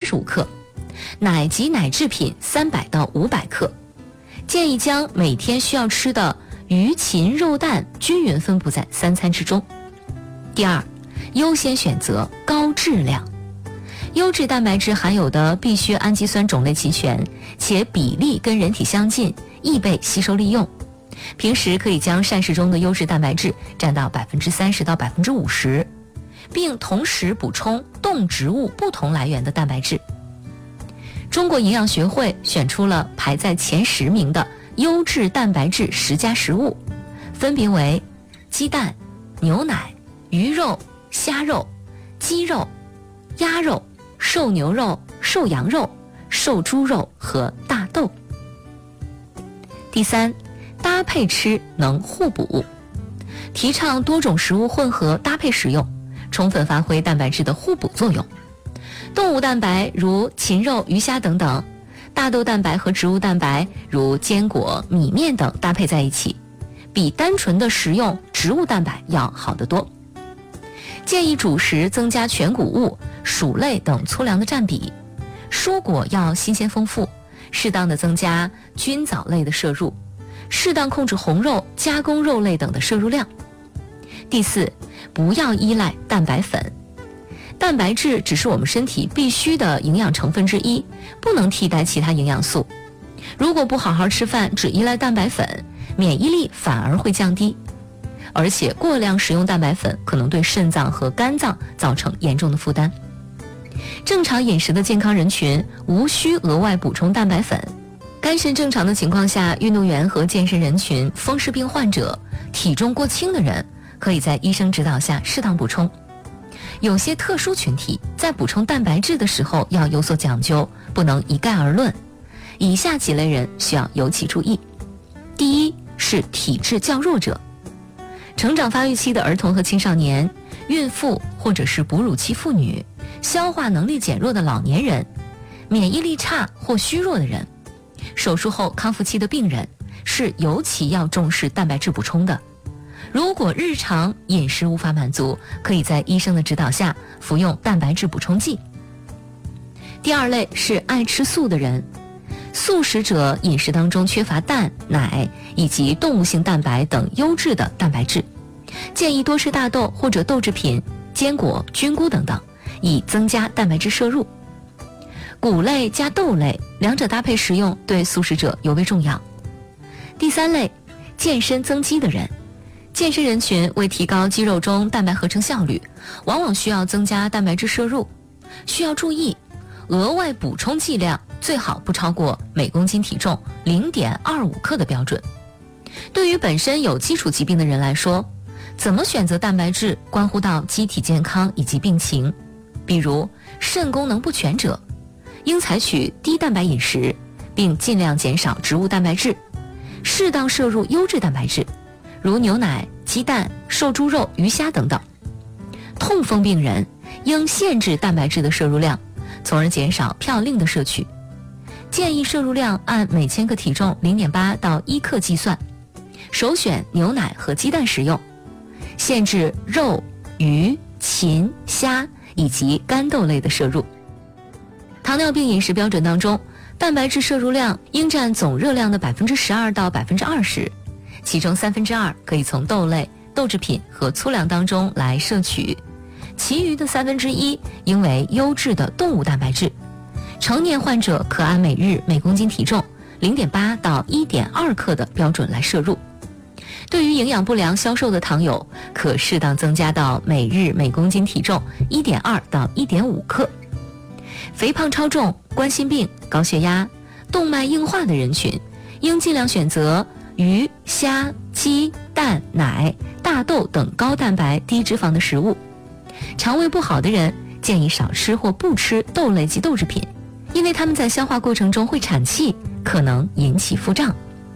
35克，奶及奶制品300到500克。建议将每天需要吃的鱼、禽、肉、蛋均匀分布在3餐之中。第二，优先选择高质量。优质蛋白质含有的必需氨基酸种类齐全，且比例跟人体相近，易被吸收利用。平时可以将膳食中的优质蛋白质占到30%到50%，并同时补充动植物不同来源的蛋白质。中国营养学会选出了排在前10名的优质蛋白质10佳食物，分别为鸡蛋、牛奶、鱼肉、虾肉、鸡肉、鸭肉、瘦牛肉、瘦羊肉、瘦猪肉和大豆。第三，搭配吃能互补，提倡多种食物混合搭配食用，充分发挥蛋白质的互补作用。动物蛋白如禽肉、鱼虾等等，大豆蛋白和植物蛋白如坚果、米面等搭配在一起，比单纯的食用植物蛋白要好得多。建议主食增加全谷物、薯类等粗粮的占比，蔬果要新鲜丰富，适当的增加菌藻类的摄入，适当控制红肉、加工肉类等的摄入量。第四，不要依赖蛋白粉。蛋白质只是我们身体必须的营养成分之一，不能替代其他营养素。如果不好好吃饭，只依赖蛋白粉，免疫力反而会降低。而且过量食用蛋白粉可能对肾脏和肝脏造成严重的负担。正常饮食的健康人群无需额外补充蛋白粉。肝肾正常的情况下，运动员和健身人群、风湿病患者、体重过轻的人可以在医生指导下适当补充。有些特殊群体在补充蛋白质的时候要有所讲究，不能一概而论。以下几类人需要尤其注意。第一是体质较弱者，成长发育期的儿童和青少年、孕妇或者是哺乳期妇女、消化能力减弱的老年人、免疫力差或虚弱的人、手术后康复期的病人是尤其要重视蛋白质补充的。如果日常饮食无法满足，可以在医生的指导下服用蛋白质补充剂。第二类是爱吃素的人，素食者饮食当中缺乏蛋、奶以及动物性蛋白等优质的蛋白质，建议多吃大豆或者豆制品、坚果、菌菇等等，以增加蛋白质摄入。谷类加豆类两者搭配食用对素食者尤为重要。第三类，健身增肌的人，健身人群为提高肌肉中蛋白合成效率，往往需要增加蛋白质摄入。需要注意，额外补充剂量最好不超过每公斤体重 0.25 克的标准。对于本身有基础疾病的人来说，怎么选择蛋白质关乎到机体健康以及病情。比如肾功能不全者，应采取低蛋白饮食，并尽量减少植物蛋白质，适当摄入优质蛋白质，如牛奶、鸡蛋、瘦猪肉、鱼虾等等。痛风病人应限制蛋白质的摄入量，从而减少嘌呤的摄取。建议摄入量按每千克体重 0.8 到1克计算，首选牛奶和鸡蛋食用，限制肉、鱼、禽、虾以及干豆类的摄入。糖尿病饮食标准当中，蛋白质摄入量应占总热量的 12% 到 20%， 其中2/3可以从豆类、豆制品和粗粮当中来摄取，其余的1/3应为优质的动物蛋白质。成年患者可按每日每公斤体重 0.8 到 1.2 克的标准来摄入。对于营养不良消瘦的糖友，可适当增加到每日每公斤体重 1.2 到 1.5 克。肥胖超重、冠心病、高血压、动脉硬化的人群，应尽量选择鱼、虾、鸡、蛋、奶、大豆等高蛋白低脂肪的食物。肠胃不好的人建议少吃或不吃豆类及豆制品，因为它们在消化过程中会产气，可能引起腹胀。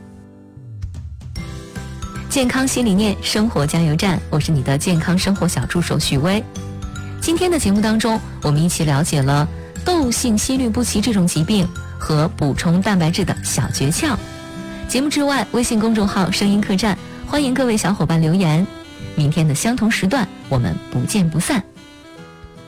健康新理念，生活加油站，我是你的健康生活小助手许巍。今天的节目当中，我们一起了解了窦性心律不齐这种疾病和补充蛋白质的小诀窍。节目之外，微信公众号声音客栈，欢迎各位小伙伴留言。明天的相同时段，我们不见不散。